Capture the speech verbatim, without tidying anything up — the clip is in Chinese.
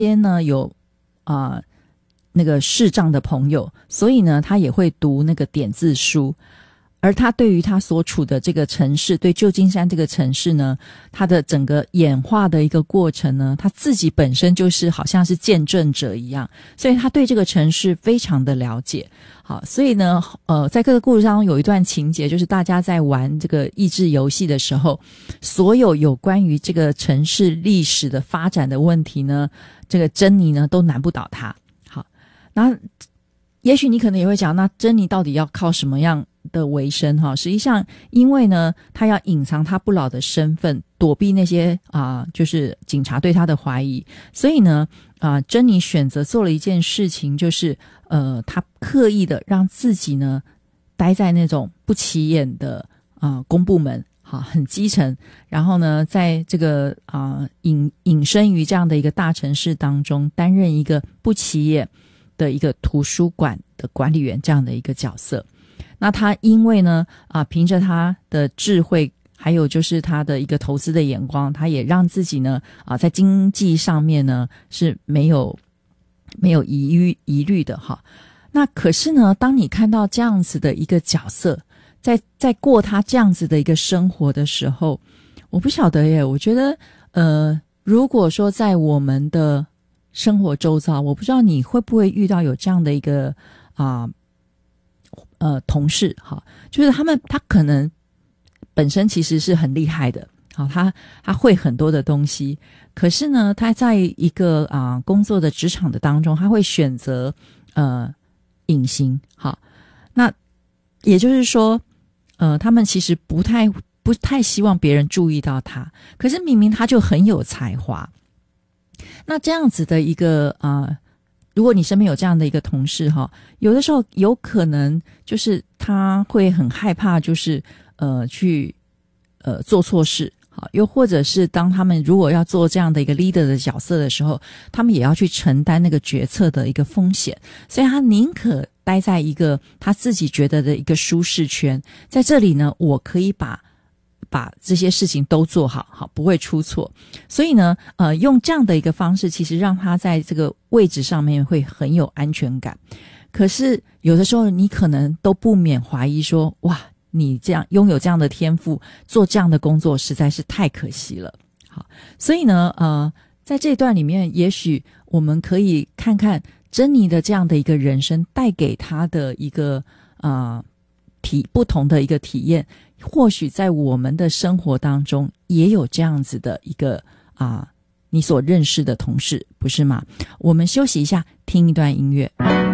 边呢有啊、呃、那个视障的朋友，所以呢他也会读那个点字书。而他对于他所处的这个城市，对旧金山这个城市呢，他的整个演化的一个过程呢，他自己本身就是好像是见证者一样，所以他对这个城市非常的了解。好，所以呢，呃，在这个故事当中有一段情节，就是大家在玩这个益智游戏的时候，所有有关于这个城市历史的发展的问题呢，这个珍妮呢都难不倒他。好，那也许你可能也会讲，那珍妮到底要靠什么样的为生哈？实际上，因为呢，他要隐藏他不老的身份，躲避那些啊、呃，就是警察对他的怀疑，所以呢，啊、呃，珍妮选择做了一件事情，就是呃，他刻意的让自己呢待在那种不起眼的啊、呃、公部门，好，很基层，然后呢，在这个啊、呃、隐隐身于这样的一个大城市当中，担任一个不起眼的一个图书馆的管理员这样的一个角色。那他因为呢啊，凭着他的智慧，还有就是他的一个投资的眼光，他也让自己呢啊在经济上面呢是没有没有疑虑疑虑的哈。那可是呢，当你看到这样子的一个角色，在在过他这样子的一个生活的时候，我不晓得耶，我觉得呃，如果说在我们的生活周遭，我不知道你会不会遇到有这样的一个啊。呃，同事哈，就是他们，他可能本身其实是很厉害的，好，他他会很多的东西，可是呢，他在一个啊、呃、工作的职场的当中，他会选择呃隐形，好，那也就是说，呃，他们其实不太不太希望别人注意到他，可是明明他就很有才华，那这样子的一个啊。呃如果你身边有这样的一个同事哈，有的时候有可能就是他会很害怕，就是呃去呃做错事，好，又或者是当他们如果要做这样的一个 leader 的角色的时候，他们也要去承担那个决策的一个风险，所以他宁可待在一个他自己觉得的一个舒适圈，在这里呢，我可以把。把这些事情都做好，好，不会出错。所以呢，呃，用这样的一个方式，其实让他在这个位置上面会很有安全感。可是有的时候，你可能都不免怀疑说，哇，你这样拥有这样的天赋，做这样的工作实在是太可惜了。好，所以呢，呃，在这段里面，也许我们可以看看珍妮的这样的一个人生带给他的一个呃体不同的一个体验。或许在我们的生活当中也有这样子的一个啊、呃，你所认识的同事，不是吗？我们休息一下，听一段音乐。